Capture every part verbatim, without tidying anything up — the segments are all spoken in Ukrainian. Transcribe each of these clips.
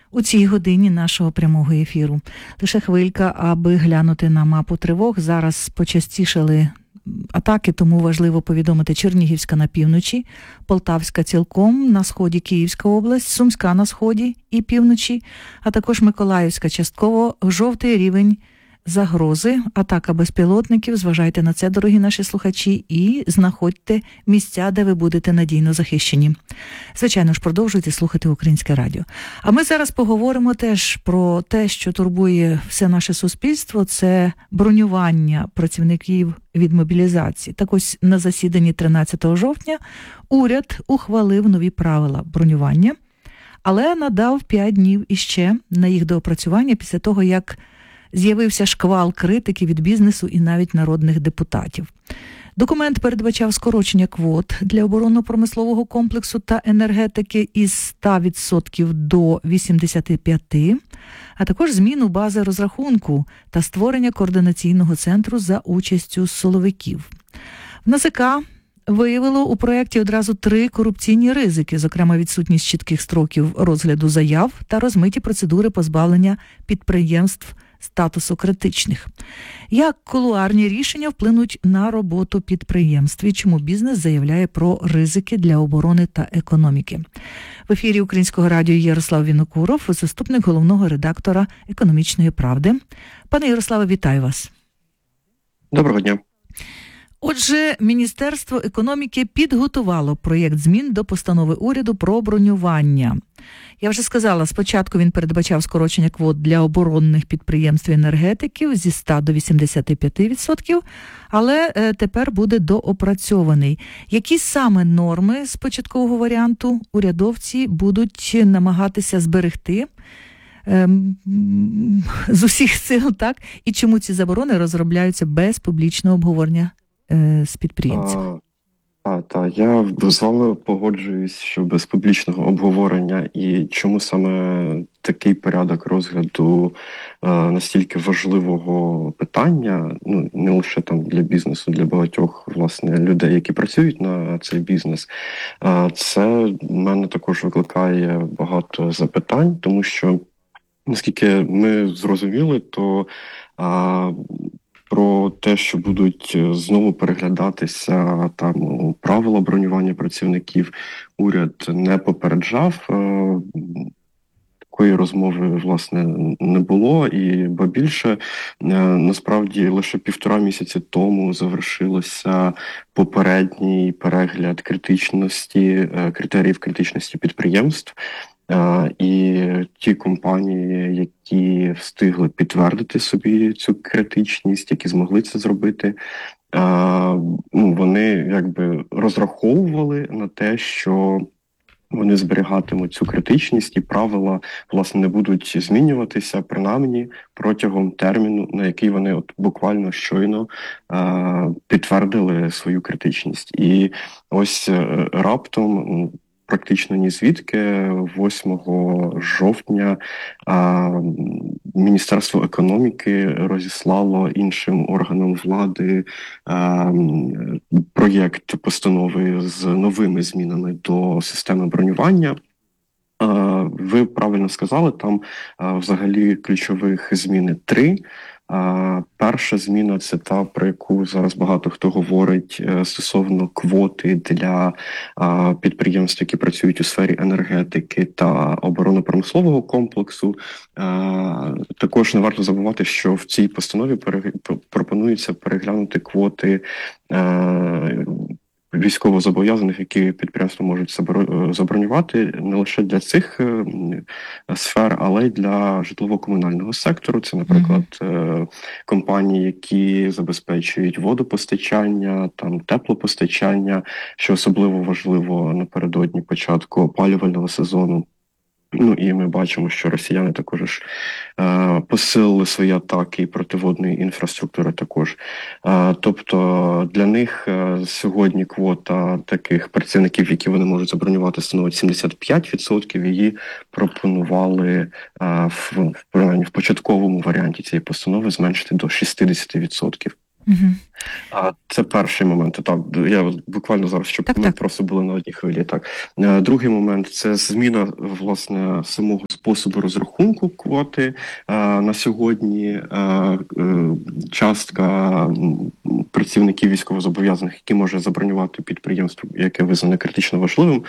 у цій годині нашого прямого ефіру. Лише хвилька, аби глянути на мапу тривог. Зараз почастішали атаки, тому важливо повідомити: Чернігівська на півночі, Полтавська цілком, на сході Київська область, Сумська на сході і півночі, а також Миколаївська частково, жовтий рівень загрози, атака безпілотників. Зважайте на це, дорогі наші слухачі, і знаходьте місця, де ви будете надійно захищені. Звичайно ж, продовжуйте слухати Українське радіо. А ми зараз поговоримо теж про те, що турбує все наше суспільство, це бронювання працівників від мобілізації. Так ось на засіданні тринадцятого жовтня уряд ухвалив нові правила бронювання, але надав п'ять днів іще на їх доопрацювання після того, як з'явився шквал критики від бізнесу і навіть народних депутатів. Документ передбачав скорочення квот для оборонно-промислового комплексу та енергетики із ста відсотків до вісімдесят п'ять відсотків, а також зміну бази розрахунку та створення координаційного центру за участю силовиків. В НАЗК виявило у проєкті одразу три корупційні ризики, зокрема відсутність чітких строків розгляду заяв та розмиті процедури позбавлення підприємств статусу критичних. Як кулуарні рішення вплинуть на роботу підприємств і чому бізнес заявляє про ризики для оборони та економіки? В ефірі Українського радіо Ярослав Вінокуров, заступник головного редактора «Економічної правди». Пане Ярославе, вітаю вас. Доброго дня. Отже, Міністерство економіки підготувало проєкт змін до постанови уряду про бронювання. Я вже сказала, спочатку він передбачав скорочення квот для оборонних підприємств і енергетиків зі ста до вісімдесят п'ять відсотків, але тепер буде доопрацьований. Які саме норми з початкового варіанту урядовці будуть намагатися зберегти ем, з усіх сил, так? І чому ці заборони розробляються без публічного обговорення е, з підприємцями? Так, та, я з вами погоджуюсь, що без публічного обговорення, і чому саме такий порядок розгляду е, настільки важливого питання, ну не лише там для бізнесу, для багатьох власне людей, які працюють на цей бізнес, е, це в мене також викликає багато запитань, тому що, наскільки ми зрозуміли, то е, про те, що будуть знову переглядатися там правила бронювання працівників, уряд не попереджав. Такої розмови, власне, не було. І, ба більше, насправді, лише півтора місяці тому завершилося попередній перегляд критичності, критеріїв критичності підприємств. Uh, і ті компанії, які встигли підтвердити собі цю критичність, які змогли це зробити, uh, ну, вони якби розраховували на те, що вони зберігатимуть цю критичність, і правила, власне, не будуть змінюватися, принаймні, протягом терміну, на який вони от буквально щойно uh, підтвердили свою критичність. І ось uh, раптом, практично ні звідки, восьмого жовтня а, Міністерство економіки розіслало іншим органам влади а, проєкт постанови з новими змінами до системи бронювання. А, ви правильно сказали, там а, взагалі ключових зміни три. А, перша зміна – це та, про яку зараз багато хто говорить, стосовно квоти для а, підприємств, які працюють у сфері енергетики та оборонно-промислового комплексу. А, також не варто забувати, що в цій постанові пере... пропонується переглянути квоти а, військовозобов'язаних, які підприємства можуть забронювати не лише для цих сфер, але й для житлово-комунального сектору. Це, наприклад, mm-hmm. компанії, які забезпечують водопостачання, там теплопостачання, що особливо важливо напередодні початку опалювального сезону. Ну і ми бачимо, що росіяни також е, посилили свої атаки і противодної інфраструктури також. Е, тобто для них е, сьогодні квота таких працівників, які вони можуть забронювати, становить сімдесят п'ять відсотків. Її пропонували е, в, в, в початковому варіанті цієї постанови зменшити до шістдесят відсотків. Угу. А це перший момент. Так, я буквально зараз, щоб Так, ми так. просто були на одній хвилі. Так, Е, другий момент це зміна власне самого способу розрахунку квоти. Е, На сьогодні е, е, частка м, працівників військовозобов'язаних, які може забронювати підприємство, яке визнане критично важливим.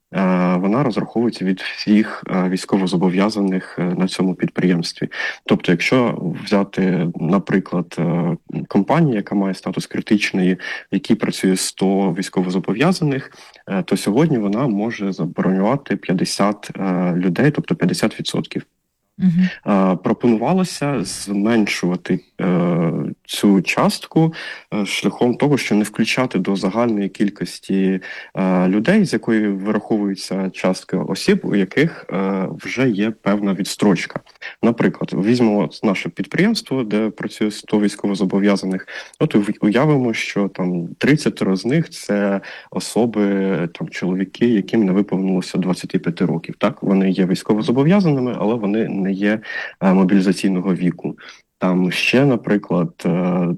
е, Вона розраховується від всіх е, військовозобов'язаних е, на цьому підприємстві. Тобто, якщо взяти, наприклад, е, компанію, яка має статус критичної, в якій працює сто військовозобов'язаних, е, то сьогодні вона може забронювати п'ятдесят е, людей, тобто п'ятдесят відсотків. Угу. Е, Пропонувалося зменшувати е, цю частку е, шляхом того, що не включати до загальної кількості е, людей, з якої вираховується частка осіб, у яких е, вже є певна відстрочка. Наприклад, візьмемо наше підприємство, де працює сто військовозобов'язаних. От ув- уявимо, що там тридцять з них це особи, там чоловіки, яким не виповнилося двадцять п'ять років. Так, вони є військовозобов'язаними, але вони не є е, мобілізаційного віку. Там ще, наприклад, е,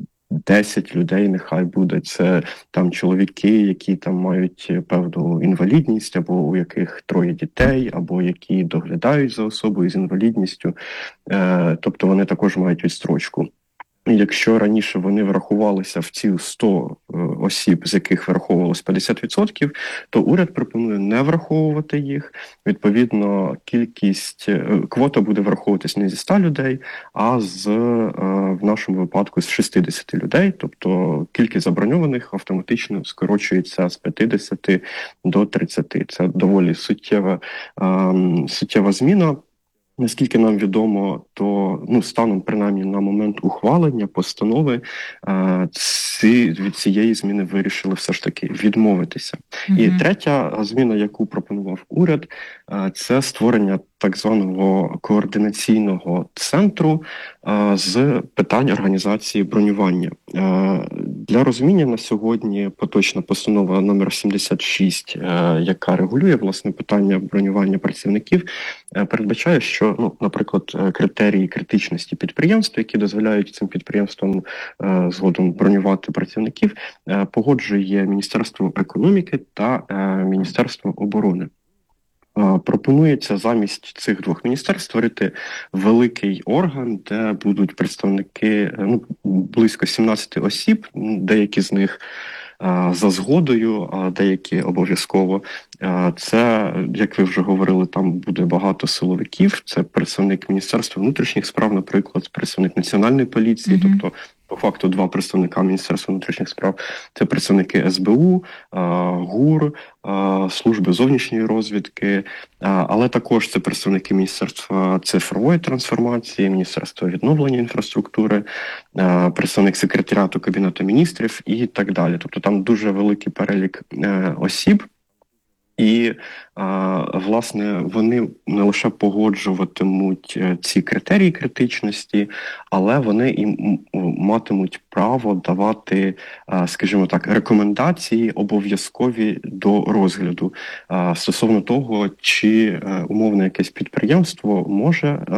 десять людей, нехай буде, це там чоловіки, які там мають певну інвалідність, або у яких троє дітей, або які доглядають за особою з інвалідністю. Е, тобто вони також мають відстрочку. І Якщо раніше вони врахувалися в ці сто е, осіб, з яких враховувалось п'ятдесят відсотків, то уряд пропонує не враховувати їх. Відповідно, кількість е, квота буде враховуватись не зі ста людей, а з е, в нашому випадку з шістдесят людей. Тобто кількість заброньованих автоматично скорочується з п'ятдесят до тридцяти. Це доволі суттєва, е, суттєва зміна. Наскільки нам відомо, то ну станом принаймні на момент ухвалення постанови е, ці від цієї зміни вирішили все ж таки відмовитися. Угу. І третя зміна, яку пропонував уряд, е, це створення так званого координаційного центру е, з питань організації бронювання. Е, Для розуміння на сьогодні поточна постанова номер сімдесят шість, е, яка регулює власне питання бронювання працівників, е, передбачає, що ну, наприклад, е, критерії критичності підприємств, які дозволяють цим підприємствам е, згодом бронювати працівників, е, погоджує Міністерство економіки та е, Міністерство оборони. Е, Пропонується замість цих двох міністерств створити великий орган, де будуть представники е, ну, близько сімнадцять осіб, м, деякі з них е, за згодою, а деякі обов'язково. Е, Це, як ви вже говорили, там буде багато силовиків. Це представник Міністерства внутрішніх справ, наприклад, представник Національної поліції, Мгм. тобто по факту два представника Міністерства внутрішніх справ. Це представники ес бе у, е, ГУР, е, служби зовнішньої розвідки, е, але також це представники Міністерства цифрової трансформації, Міністерства відновлення інфраструктури, е, представник секретаріату Кабінету міністрів і так далі. Тобто там дуже великий перелік е, осіб. І, а, власне, вони не лише погоджуватимуть е, ці критерії критичності, але вони і м- м- матимуть право давати, а, скажімо так, рекомендації обов'язкові до розгляду а, стосовно того, чи е, умовне якесь підприємство може е,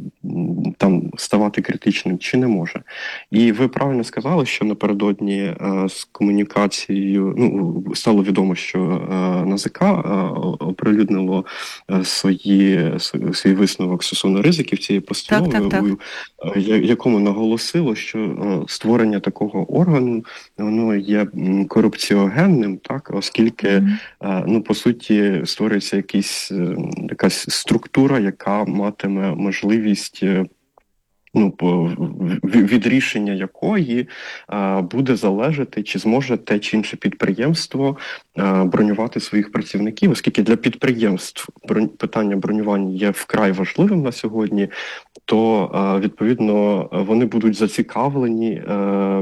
м, там ставати критичним, чи не може. І ви правильно сказали, що напередодні е, з комунікацією, ну, стало відомо, що е, НАЗК е, оприлюднило е, свої, свій свій висновок стосовно ризиків цієї постанови, Так, так, так. у е, я- якому наголосило, що е, створення такого органу воно є м, корупціогенним, так, оскільки Мгм. е, ну по суті створюється якийсь е, якась структура, яка матиме можливість. е, Ну, по- в- від рішення якої е, буде залежати, чи зможе те чи інше підприємство е, бронювати своїх працівників, оскільки для підприємств бронь- питання бронювання є вкрай важливим на сьогодні, то е, відповідно вони будуть зацікавлені е,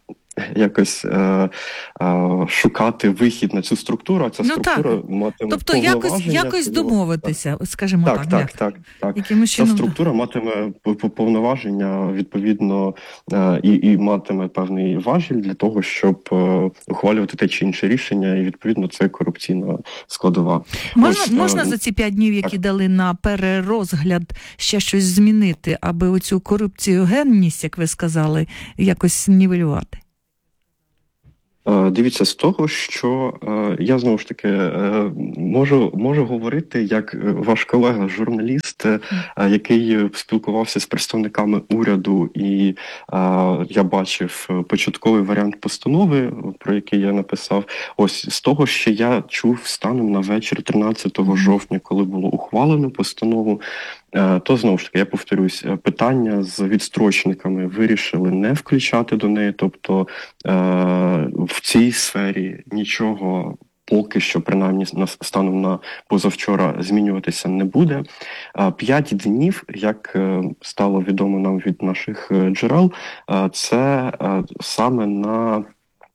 якось е, е, шукати вихід на цю структуру, а ця Ну так. структура матиме Тобто якось, повноваження. якось щодо- домовитися, скажімо Так, так, так, як? так, так. Якимось Ця чином. структура матиме п- п- повноваження, відповідно, е, і, і матиме певний важіль для того, щоб е, ухвалювати те чи інше рішення, і відповідно це корупційна складова. Можна, Ось, е, можна за ці п'ять днів, які так. дали на перерозгляд, ще щось змінити, аби оцю корупціогенність, як ви сказали, якось нівелювати? Е, Дивіться, з того, що е, я знову ж таки е, можу можу говорити як е, ваш колега, журналіст, е, е, який спілкувався з представниками уряду, і е, я бачив е, початковий варіант постанови, про який я написав. Ось з того, що я чув станом на вечір тринадцятого жовтня, коли було ухвалено постанову. Е, То знову ж таки, я повторюсь, е, питання з відстрочниками вирішили не включати до неї, тобто е, в цій сфері нічого поки що, принаймні на станом на позавчора, змінюватися не буде. Е, П'ять днів, як е, стало відомо нам від наших е, джерел, е, це е, саме на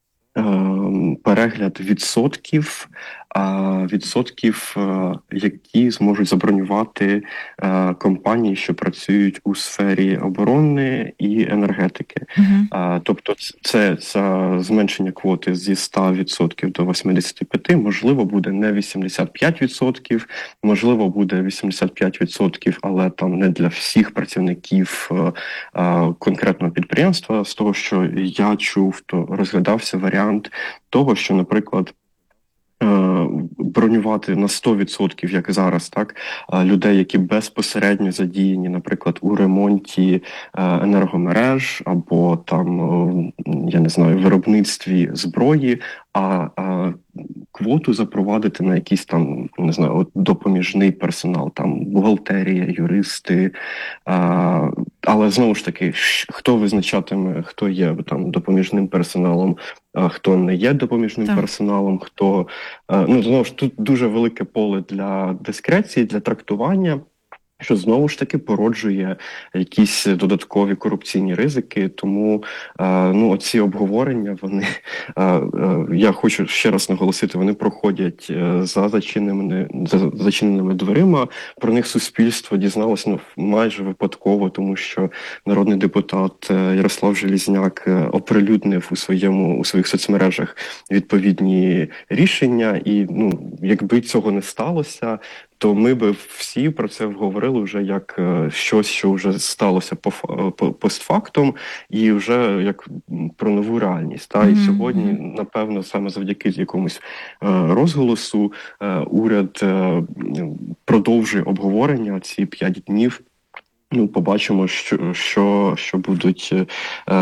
е, перегляд відсотків, а відсотків, е, які зможуть забронювати е, компанії, що працюють у сфері оборони і енергетики. Мгм. А, Тобто, це, це зменшення квоти зі ста відсотків до вісімдесят п'ять відсотків, можливо, буде не вісімдесят п'ять відсотків, можливо, буде вісімдесят п'ять відсотків, але там не для всіх працівників е, е, конкретного підприємства. З того, що я чув, то розглядався варіант того, що, наприклад, е, бронювати на сто відсотків, як зараз, так, е, людей, які безпосередньо задіяні, наприклад, у ремонті е, енергомереж або там, е, я не знаю, виробництві зброї, а, а квоту запровадити на якийсь там, не знаю, от допоміжний персонал, там бухгалтерія, юристи. А, але знову ж таки, щ- хто визначатиме, хто є там допоміжним персоналом, а хто не є допоміжним Так. персоналом, хто е, ну знову ж тут дуже велике поле для дискреції, для трактування. Що знову ж таки породжує якісь додаткові корупційні ризики, тому е, ну оці обговорення, вони е, е, я хочу ще раз наголосити, вони проходять е, за зачиненими за зачиненими дверима. Про них суспільство дізналося ну, майже випадково, тому що народний депутат е, Ярослав Желізняк е, оприлюднив у своєму у своїх соцмережах відповідні рішення, і ну якби цього не сталося, то ми би всі про це говорили вже як е, щось, що вже сталося по, фа- по постфактум, і вже як м, про нову реальність. Та і Мгм, сьогодні, мгм. напевно, саме завдяки якомусь е, розголосу, е, уряд е, м, продовжує обговорення ці п'ять днів. Ну, побачимо, що, що, що будуть, е,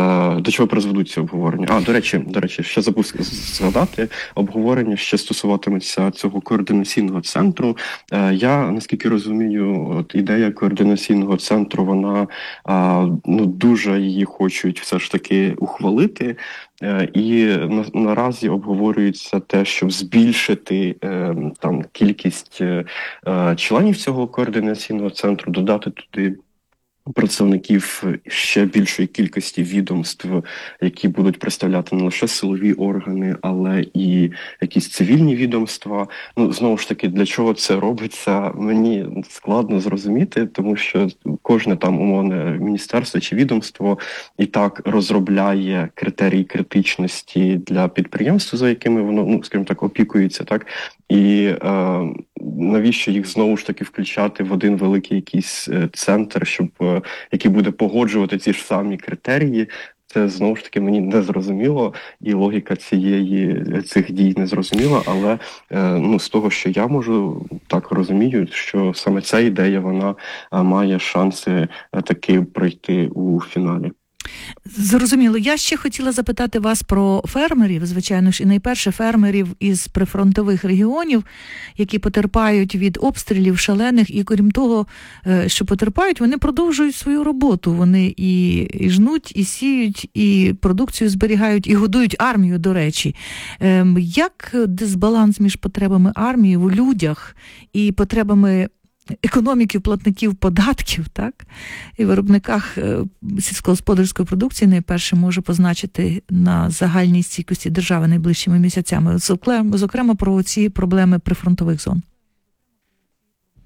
до чого призведуть ці обговорення. А, до речі, до речі, ще забув з- згадати, обговорення ще стосуватиметься цього координаційного центру. Е, я, наскільки розумію, от ідея координаційного центру, вона, а, ну, дуже її хочуть все ж таки ухвалити. Е, І на, наразі обговорюється те, щоб збільшити е, там кількість е, е, членів цього координаційного центру, додати туди представників ще більшої кількості відомств, які будуть представляти не лише силові органи, але і якісь цивільні відомства. Ну, знову ж таки, для чого це робиться, мені складно зрозуміти, тому що кожне там умовне міністерство чи відомство і так розробляє критерії критичності для підприємства, за якими воно, ну, скажімо так, опікується, так? І е, навіщо їх знову ж таки включати в один великий якийсь е, центр, щоб е, який буде погоджувати ці ж самі критерії? Це знову ж таки мені не зрозуміло, і логіка цієї цих дій не зрозуміла. Але е, ну з того, що я можу так розумію, що саме ця ідея вона е, має шанси е, таки пройти у фіналі. Зрозуміло. Я ще хотіла запитати вас про фермерів, звичайно ж, і найперше фермерів із прифронтових регіонів, які потерпають від обстрілів шалених, і крім того, е, що потерпають, вони продовжують свою роботу. Вони і, і жнуть, і сіють, і продукцію зберігають, і годують армію, до речі. Ем, Як дисбаланс між потребами армії у людях і потребами економіки, платників податків, так, і виробниках е, сільськогосподарської продукції найперше може позначити на загальній стійкості держави найближчими місяцями, зокрема, зокрема про ці проблеми прифронтових зон?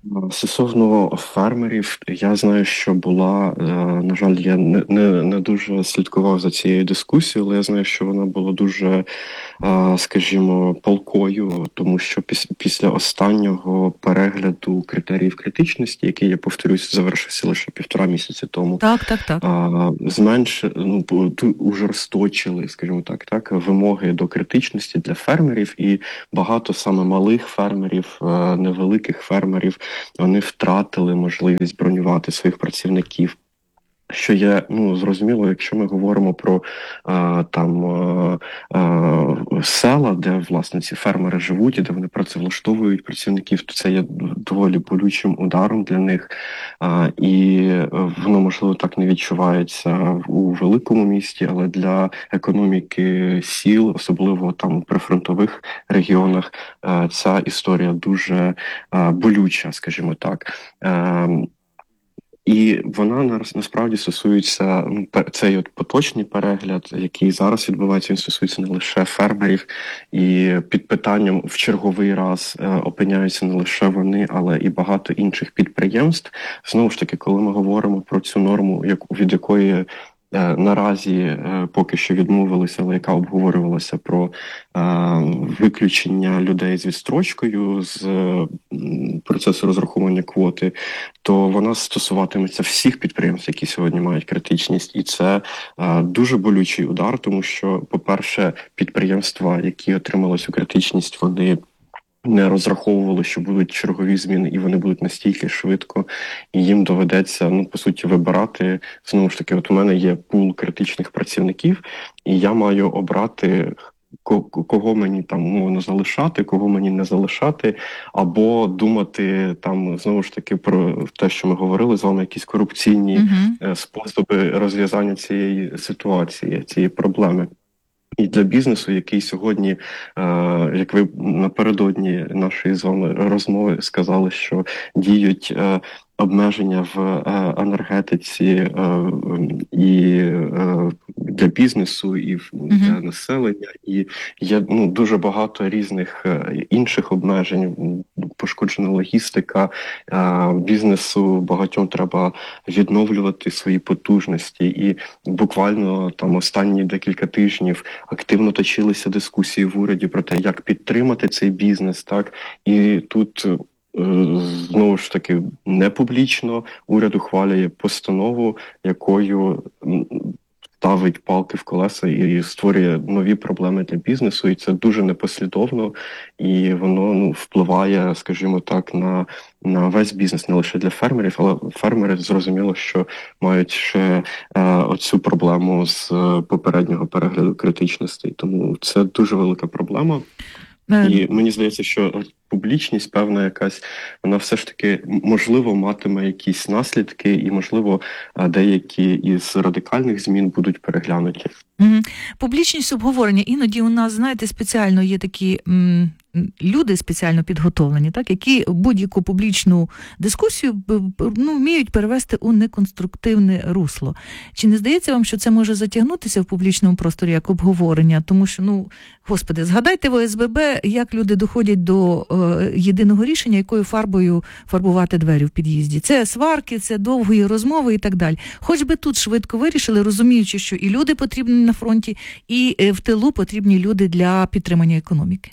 Стосовно фермерів, я знаю, що була, е, на жаль, я не, не, не дуже слідкував за цією дискусією, але я знаю, що вона була дуже, е, скажімо, палкою, тому що піс- після останнього перегляду критеріїв критичності, який, я повторюсь, завершився лише півтора місяці тому, Так, так, так. а, зменш... ну, по- ту- ужорсточили, скажімо так, так, вимоги до критичності для фермерів, і багато саме малих фермерів, е, невеликих фермерів, вони втратили можливість бронювати своїх працівників. Що є, ну зрозуміло, якщо ми говоримо про а, там а, а, села, де власне ці фермери живуть, і де вони працевлаштовують працівників, то це є доволі болючим ударом для них. А, і е, воно можливо так не відчувається у великому місті, але для економіки сіл, особливо там у прифронтових регіонах, е, ця історія дуже е, болюча, скажімо так. Ем, і вона нас- насправді стосується, ну, пе- цей от поточний перегляд, який зараз відбувається, він стосується не лише фермерів, і під питанням в черговий раз е, опиняються не лише вони, але і багато інших підприємств. Знову ж таки, коли ми говоримо про цю норму, як від якої е, наразі е, поки що відмовилися, але яка обговорювалася про е, виключення людей з відстрочкою з е, м, процесу розрахування квоти, то вона стосуватиметься всіх підприємств, які сьогодні мають критичність, і це е, дуже болючий удар, тому що, по-перше, підприємства, які отримали цю критичність, вони не розраховували, що будуть чергові зміни, і вони будуть настільки швидко, і їм доведеться, ну по суті, вибирати. Знову ж таки, от у мене є пул критичних працівників, і я маю обрати. ко- Кого мені там умовно залишати, кого мені не залишати, або думати там знову ж таки про те, що ми говорили з вами, якісь корупційні Угу. е, способи розв'язання цієї ситуації, цієї проблеми. І для бізнесу, який сьогодні, е, як ви напередодні нашої з вами розмови сказали, що діють е, обмеження в е, енергетиці е, і е, для бізнесу, і в- для Угу. населення, і є ну дуже багато різних е, інших обмежень. Пошкоджена логістика е, бізнесу. Багатьом треба відновлювати свої потужності, і буквально там останні декілька тижнів активно точилися дискусії в уряді про те, як підтримати цей бізнес, так і тут. е, Знову ж таки, не публічно уряд ухвалює постанову, якою м, ставить палки в колеса і створює нові проблеми для бізнесу, і це дуже непослідовно, і воно ну впливає, скажімо так, на, на весь бізнес, не лише для фермерів, але фермери зрозуміло, що мають ще е, оцю проблему з е, попереднього перегляду критичностей. Тому це дуже велика проблема. І мені здається, що публічність, певна якась, вона все ж таки можливо матиме якісь наслідки, і можливо а, деякі із радикальних змін будуть переглянуті. Мгм. Публічність обговорення. Іноді у нас, знаєте, спеціально є такі м, люди спеціально підготовлені, так, які будь-яку публічну дискусію б- б- ну, вміють перевести у неконструктивне русло. Чи не здається вам, що це може затягнутися в публічному просторі як обговорення? Тому що, ну, господи, згадайте в О С Б Б, як люди доходять до е, єдиного рішення, якою фарбою фарбувати двері в під'їзді. Це сварки, це довгі розмови і так далі. Хоч би тут швидко вирішили, розуміючи, що і люди потрібні на фронті, і е, в тилу потрібні люди для підтримання економіки.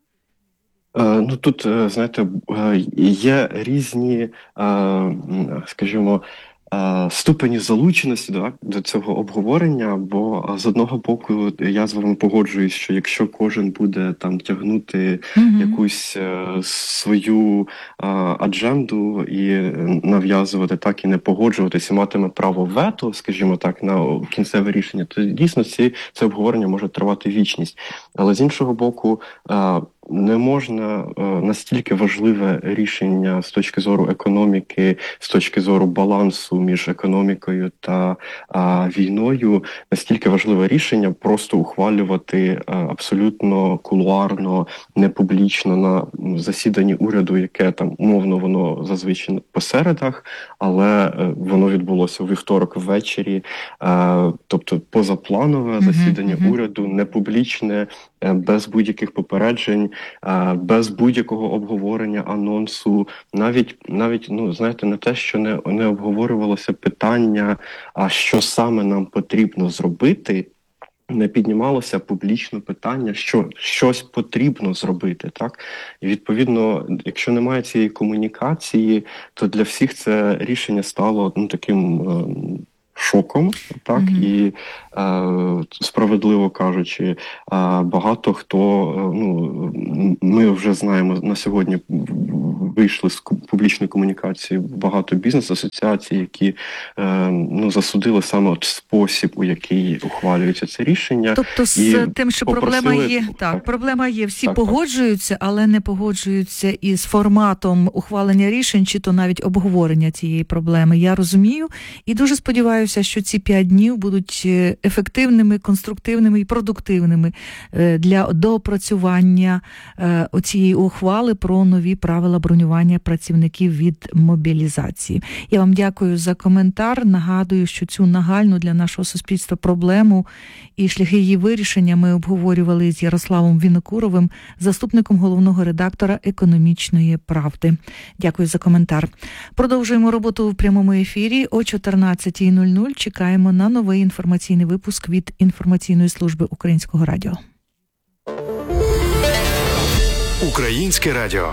Е, Ну тут, е, знаєте, е, є різні, е, м, скажімо, е, ступені залученості до, до цього обговорення, бо е, з одного боку я з вами погоджуюсь, що якщо кожен буде там тягнути Угу. якусь е, свою е, адженду і нав'язувати так і не погоджуватися, матиме право вето, скажімо так, на кінцеве рішення, то дійсно ці, це обговорення може тривати вічність. Але з іншого боку, е, не можна е, настільки важливе рішення з точки зору економіки, з точки зору балансу між економікою та а, війною, настільки важливе рішення просто ухвалювати а, абсолютно кулуарно, не публічно на засіданні уряду, яке там умовно воно зазвичай по середах, але е, воно відбулося у вівторок ввечері, е, тобто позапланове Мгм, засідання мгм. уряду, не публічне. без будь-яких попереджень, без будь-якого обговорення анонсу, навіть, навіть, ну, знаєте, не те, що не, не обговорювалося питання, а що саме нам потрібно зробити, не піднімалося публічно питання, що щось потрібно зробити, так? І відповідно, якщо немає цієї комунікації, то для всіх це рішення стало, ну, таким е, шоком, так? Mm-hmm. І е, справедливо кажучи, е, багато хто, е, ну, ми вже знаємо, на сьогодні вийшли з публічної комунікації багато бізнес-асоціацій, які е, ну, засудили саме от спосіб, у який ухвалюється це рішення. Тобто з і тим, що попросили... проблема є, так, так, проблема є, всі так, погоджуються, так. але не погоджуються із форматом ухвалення рішень, чи то навіть обговорення цієї проблеми. Я розумію і дуже сподіваюся, що ці п'ять днів будуть ефективними, конструктивними і продуктивними для доопрацювання оцієї ухвали про нові правила бронювання працівників від мобілізації. Я вам дякую за коментар. Нагадую, що цю нагальну для нашого суспільства проблему і шляхи її вирішення ми обговорювали з Ярославом Вінокуровим, заступником головного редактора «Економічної правди». Дякую за коментар. Продовжуємо роботу в прямому ефірі. О чотирнадцятій нуль нуль чекаємо на новий інформаційний випуск від інформаційної служби Українського радіо. Українське радіо.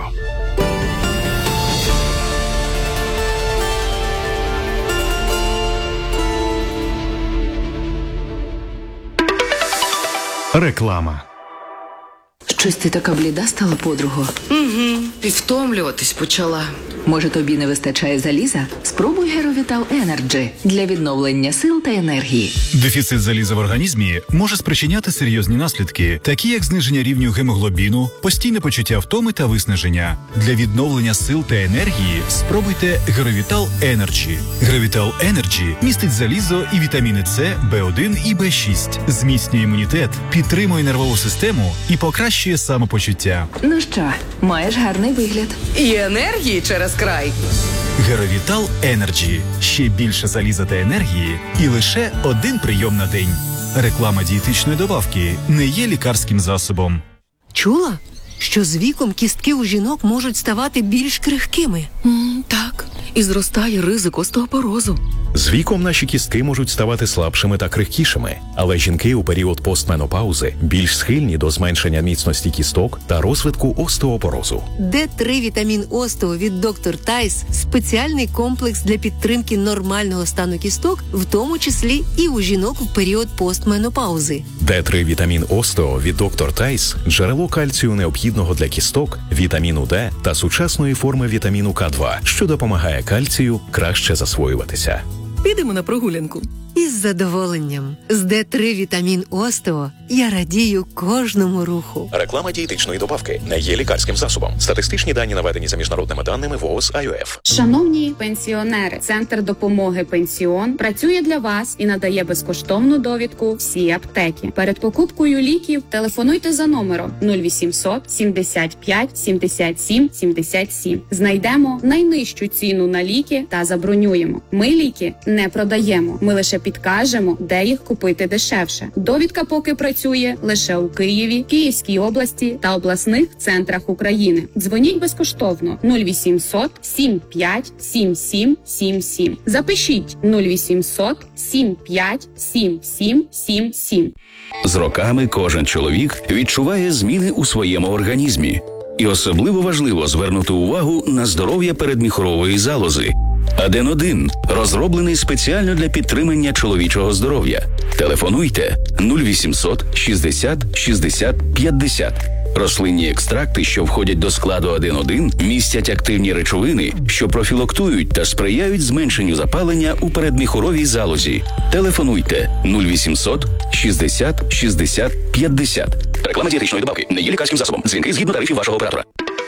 Реклама. Щось ти така бліда стала, подруго? Угу, і втомлюватись почала. Може, тобі не вистачає заліза? Спробуй Геровітал Енерджі для відновлення сил та енергії. Дефіцит заліза в організмі може спричиняти серйозні наслідки, такі як зниження рівню гемоглобіну, постійне почуття втоми та виснаження. Для відновлення сил та енергії спробуйте Геровітал Енерджі. Геровітал Енерджі містить залізо і вітаміни С, Б один і Б шість, зміцнює імунітет, підтримує нервову систему і покращує самопочуття. Ну що, маєш гарний вигляд. І енергії через край. Геровітал Енерджі. Ще більше заліза та енергії і лише один прийом на день. Реклама дієтичної добавки не є лікарським засобом. Чула, що з віком кістки у жінок можуть ставати більш крихкими? Mm, так, і зростає ризик остеопорозу. З віком наші кістки можуть ставати слабшими та крихкішими, але жінки у період постменопаузи більш схильні до зменшення міцності кісток та розвитку остеопорозу. Д три вітамін Остео від доктор Тайс – спеціальний комплекс для підтримки нормального стану кісток, в тому числі і у жінок в період постменопаузи. Д три вітамін Остео від доктор Тайс – джерело кальцію необхідного для кісток, вітаміну Д та сучасної форми вітаміну К два, що допомагає кальцію краще засвоюватися. Підемо на прогулянку. Із задоволенням. З Д три вітамін Остео я радію кожному руху. Реклама дієтичної добавки не є лікарським засобом. Статистичні дані наведені за міжнародними даними ВООЗ ай о еф. Шановні пенсіонери, Центр допомоги «Пенсіон» працює для вас і надає безкоштовну довідку всі аптеки. Перед покупкою ліків телефонуйте за номером нуль вісімсот сімдесят п'ять сімдесят сім сімдесят сім. Знайдемо найнижчу ціну на ліки та забронюємо. Ми ліки не продаємо. Ми лише підкажемо, де їх купити дешевше. Довідка поки працює лише у Києві, Київській області та обласних центрах України. Дзвоніть безкоштовно нуль вісімсот сім п'ять сім сім сім сім. Запишіть нуль вісімсот сім п'ять сім сім сім сім. З роками кожен чоловік відчуває зміни у своєму організмі. І особливо важливо звернути увагу на здоров'я передміхорової залози. Аден один розроблений спеціально для підтримання чоловічого здоров'я. Телефонуйте нуль вісімсот шістдесят шістдесят п'ятдесят. Рослинні екстракти, що входять до складу Аден один, містять активні речовини, що профілактують та сприяють зменшенню запалення у передміхоровій залозі. Телефонуйте нуль вісімсот шістдесят шістдесят п'ятдесят. Реклама дієтичної добавки не є лікарським засобом. Дзвінки згідно тарифів вашого оператора.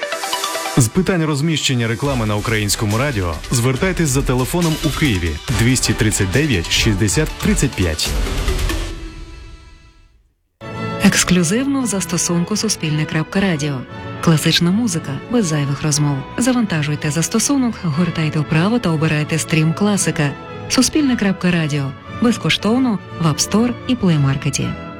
З питань розміщення реклами на Українському радіо звертайтесь за телефоном у Києві двісті тридцять дев'ять шістдесят тридцять п'ять. Ексклюзивно в застосунку Суспільне.Радіо. Класична музика без зайвих розмов. Завантажуйте застосунок, гортайте вправо та обирайте стрім класика. Суспільне.Радіо. Безкоштовно в App Store і Play Market.